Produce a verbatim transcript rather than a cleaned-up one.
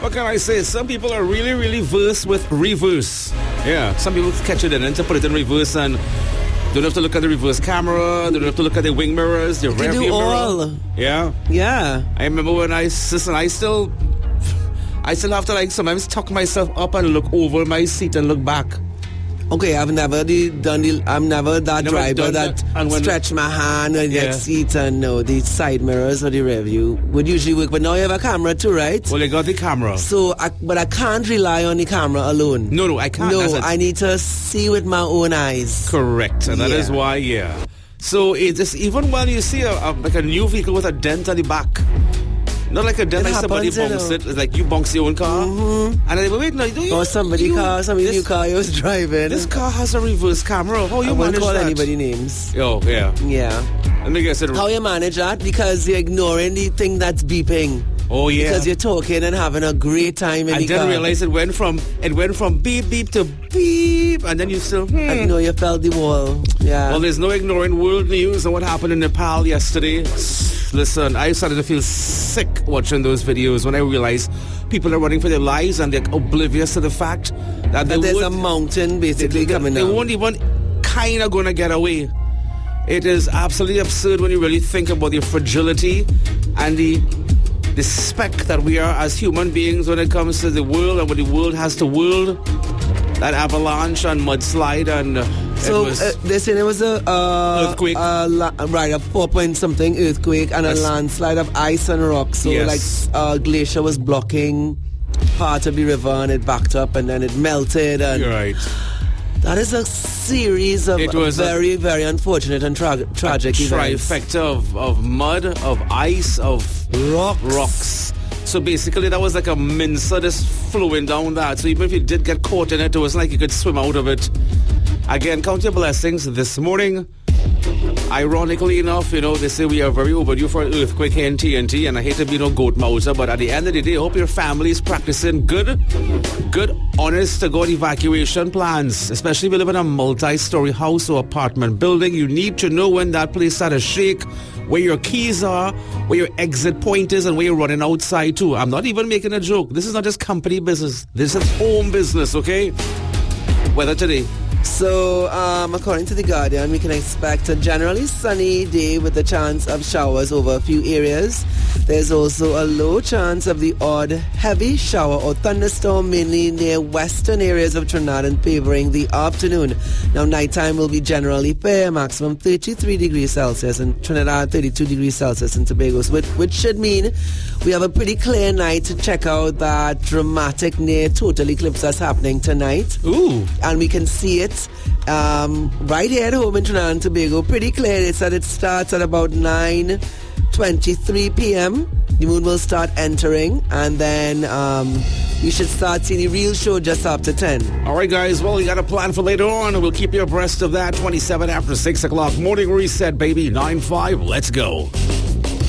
What can I say? Some people are really, really versed with reverse. Yeah, some people catch it in and to put it in reverse and don't have to look at the reverse camera, don't have to look at the wing mirrors, the rear view mirror. Yeah. Yeah. I remember when I, listen, I still, I still have to like sometimes tuck myself up and look over my seat and look back. Okay, I've never the, done the, I'm never that Never driver done that, that. stretch my hand and Yeah. get seat and no, the side mirrors or the rear view would usually work. But now you have a camera too, right? Well, they got the camera. So, I, but I can't rely on the camera alone. No, no, I can't. No, That's it. I need to see with my own eyes. Correct, and that Yeah. is why, yeah. So it's just, even when you see a, a, like a new vehicle with a dent on the back, not like a dent It like somebody happens, you bunks know. it, it's like you bunks your own car, Mm-hmm. and then wait, no, do you? Or somebody you, car, somebody this, new car you was driving. This car has a reverse camera. How you I won't manage call that? anybody names. Oh, yeah. Yeah. Let me guess it. How you manage that? Because you're ignoring the thing that's beeping. Oh, yeah. Because you're talking and having a great time in I the didn't car. realize it went from it went from beep beep to beep, and then you still. Hmm. I know you felt the wall. Yeah. Well, there's no ignoring world news and what happened in Nepal yesterday. Listen, I started to feel sick watching those videos when I realized people are running for their lives and they're oblivious to the fact that they And there's would, a mountain basically they, coming they down. won't even kind of going to get away. It is absolutely absurd when you really think about the fragility and the the speck that we are as human beings when it comes to the world and what the world has to world. That avalanche and mudslide and uh, So it was, uh, they said it was a uh, Earthquake. a la- right, a four point something earthquake and Yes. a landslide of ice and rock. So Yes. like uh, glacier was blocking part of the river and it backed up and then it melted and you're right. that is a series of It was a- very very unfortunate and tra- tragic a events. trifecta of, of mud, of ice, of Rocks. rocks. So basically that was like a mincer just flowing down that. So even if you did get caught in it, it wasn't like you could swim out of it. Again, count your blessings. This morning, ironically enough, you know, they say we are very overdue for an earthquake here in T N T, and I hate to be no goat mouser, but at the end of the day, I hope your family is practicing good, good, honest to God evacuation plans, especially if you live in a multi-story house or apartment building. You need to know when that place started to shake, where your keys are, where your exit point is, and where you're running outside to. I'm not even making a joke. This is not just company business. This is home business, okay? Weather today. So, um, according to The Guardian, we can expect a generally sunny day with a chance of showers over a few areas. There's also a low chance of the odd heavy shower or thunderstorm, mainly near western areas of Trinidad and favoring the afternoon. Now, nighttime will be generally fair, maximum thirty-three degrees Celsius in Trinidad, thirty-two degrees Celsius in Tobago, which, which should mean we have a pretty clear night to check out that dramatic near total eclipse that's happening tonight. Ooh. And we can see it um, right here at home in Trinidad and Tobago. Pretty clear. It said it starts at about nine twenty-three p.m. The moon will start entering, and then um, you should start seeing the real show just after ten. All right, guys. Well, we got a plan for later on, and we'll keep you abreast of that. twenty-seven after six o'clock. Morning reset, baby. nine five. Let's go.